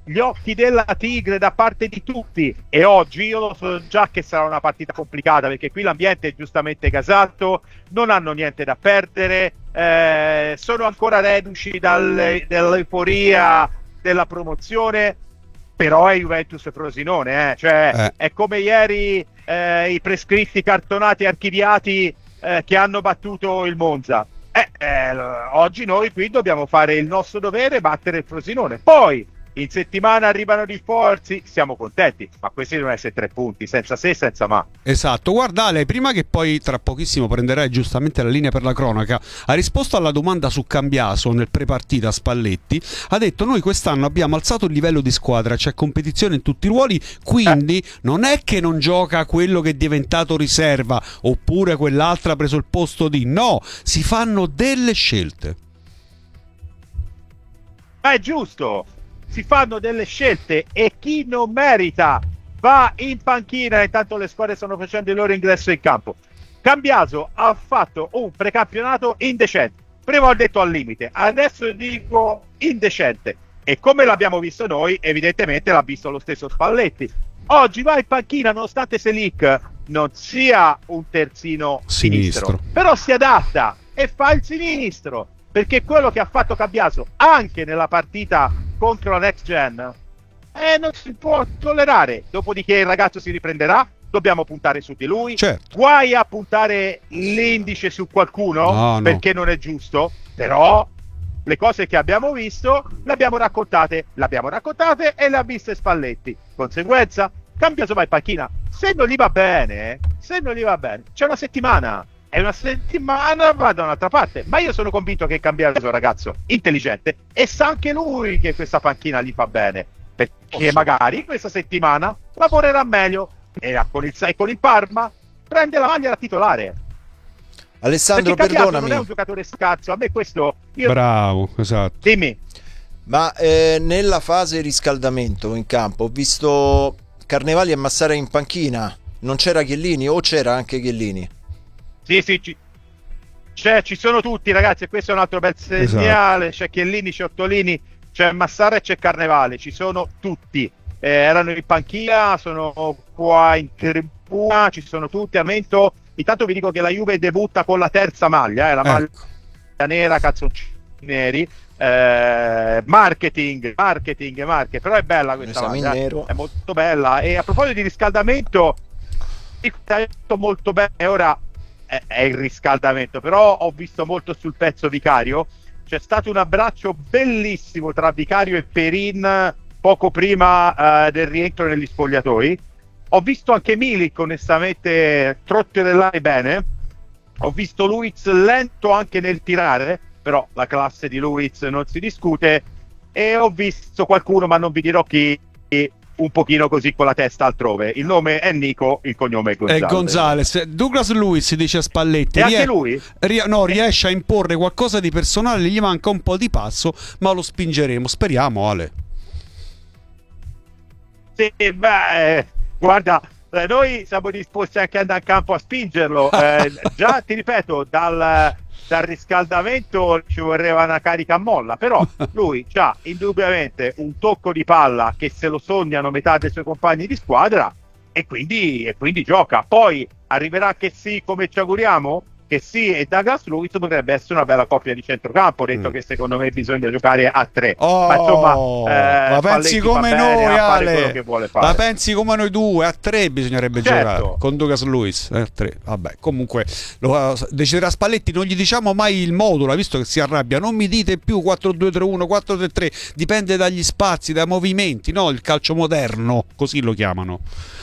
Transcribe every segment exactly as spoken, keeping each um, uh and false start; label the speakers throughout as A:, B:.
A: gli occhi della tigre da parte di tutti, e oggi io lo so già che sarà una partita complicata, perché qui l'ambiente è giustamente gasato, non hanno niente da perdere, eh, sono ancora reduci dal, dall'euforia della promozione, però è Juventus Frosinone, eh? Cioè
B: Eh.
A: è come ieri eh, i prescritti cartonati archiviati eh, che hanno battuto il Monza. Eh, eh, oggi noi qui dobbiamo fare il nostro dovere e battere il Frosinone. Poi in settimana arrivano rinforzi, siamo contenti, ma questi devono essere tre punti, senza se, senza ma.
B: Esatto, guarda Ale, prima che poi tra pochissimo prenderai giustamente la linea per la cronaca, ha risposto alla domanda su Cambiaso nel prepartita Spalletti, ha detto: noi quest'anno abbiamo alzato il livello di squadra, c'è competizione in tutti i ruoli, quindi eh. non è che non gioca quello che è diventato riserva, oppure quell'altro ha preso il posto di... No, si fanno delle scelte.
A: Ma è giusto, si fanno delle scelte e chi non merita va in panchina, intanto le squadre stanno facendo il loro ingresso in campo. Cambiaso ha fatto un precampionato indecente, prima ho detto al limite, adesso dico indecente, e come l'abbiamo visto noi evidentemente l'ha visto lo stesso Spalletti. Oggi va in panchina nonostante Selic non sia un terzino sinistro,
B: Sinistro.
A: però si adatta e fa il sinistro, perché quello che ha fatto Cambiaso anche nella partita contro la Next Gen eh, non si può tollerare. Dopodiché il ragazzo si riprenderà, dobbiamo puntare su di lui.
B: Certo.
A: Guai a puntare l'indice su qualcuno,
B: no,
A: perché
B: no.
A: non è giusto, però le cose che abbiamo visto le abbiamo raccontate, le abbiamo raccontate e le ha viste Spalletti. Conseguenza, Cambiaso va in panchina. Se non gli va bene, se non gli va bene, c'è una settimana. È una settimana, va da un'altra parte. Ma io sono convinto che Cambiaso è un ragazzo intelligente e sa anche lui che questa panchina gli fa bene, perché magari questa settimana lavorerà meglio e con il, e con il Parma prende la maglia da titolare.
C: Alessandro,
A: perché Cambiaso
C: perdonami,
A: non è un giocatore scarso, a me questo io...
B: Bravo, esatto.
A: Dimmi.
C: ma eh, nella fase riscaldamento in campo ho visto Carnevali e Massara in panchina, non c'era Chiellini o c'era anche Chiellini?
A: Sì, sì, ci, c'è, ci sono tutti, ragazzi, e questo è un altro bel segnale. Esatto. C'è Chiellini, c'è Ottolini, c'è Massara e c'è Carnevale, ci sono tutti. Eh, erano in panchina, sono qua in tribuna, ci sono tutti. Aumento. Intanto vi dico che la Juve debutta con la terza maglia, eh, la maglia
B: ecco.
A: nera, cazzoncini neri. Eh, marketing, marketing, marketing, però è bella questa maglia,
C: nero.
A: È molto bella. E a proposito di riscaldamento, molto bene ora. È il riscaldamento, però ho visto molto sul pezzo Vicario, c'è stato un abbraccio bellissimo tra Vicario e Perin poco prima uh, del rientro negli spogliatoi. Ho visto anche Milik onestamente trotterellare bene, ho visto Luiz lento anche nel tirare, però la classe di Luiz non si discute, e ho visto qualcuno, ma non vi dirò chi, un pochino così con la testa altrove. Il nome è Nico, il cognome è Gonzalez.
B: È Gonzalez. Douglas Luiz dice a Spalletti:
A: e anche
B: rie-
A: lui?
B: Rie- no, riesce a imporre qualcosa di personale, gli manca un po' di passo, ma lo spingeremo, speriamo, Ale.
A: Sì, beh, guarda, eh, noi siamo disposti anche ad andare in campo a spingerlo. Eh, già ti ripeto, dal, dal riscaldamento ci vorrebbe una carica a molla, però lui ha indubbiamente un tocco di palla che se lo sognano metà dei suoi compagni di squadra, e quindi, e quindi gioca. Poi arriverà che sì, come ci auguriamo, che sì, e Douglas Luiz potrebbe essere una bella coppia di centrocampo. Ho detto mm. che secondo me bisogna giocare a tre.
B: Oh,
A: ma insomma, eh,
B: la pensi come
A: bene,
B: noi, Ale?
A: Che vuole fare.
B: La pensi come noi due? A tre bisognerebbe
A: certo.
B: giocare con Douglas Luiz. Eh, a tre. Vabbè, comunque lo deciderà Spalletti. Non gli diciamo mai il modulo, visto che si arrabbia. Non mi dite più quattro due tre uno, quattro tre tre. Dipende dagli spazi, dai movimenti, no? Il calcio moderno, così lo chiamano.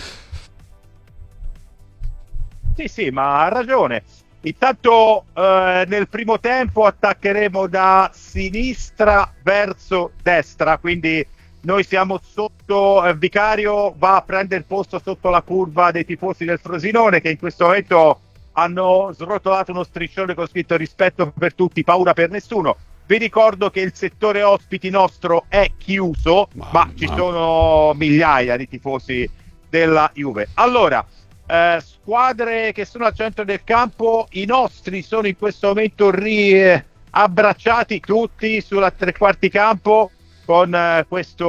A: Sì, sì, ma ha ragione. Intanto eh, nel primo tempo attaccheremo da sinistra verso destra, quindi noi siamo sotto, eh, Vicario va a prendere il posto sotto la curva dei tifosi del Frosinone, che in questo momento hanno srotolato uno striscione con scritto rispetto per tutti, paura per nessuno. Vi ricordo che il settore ospiti nostro è chiuso, ma, ma ci sono migliaia di tifosi della Juve. Allora, Eh, squadre che sono al centro del campo, i nostri sono in questo momento riabbracciati tutti sulla tre quarti campo con eh, questo